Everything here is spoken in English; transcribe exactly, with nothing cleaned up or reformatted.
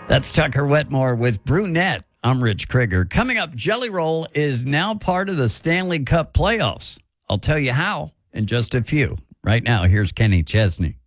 That's Tucker Wetmore with Brunette. I'm Rich Krieger. Coming up, Jelly Roll is now part of the Stanley Cup playoffs. I'll tell you how in just a few. Right now, here's Kenny Chesney.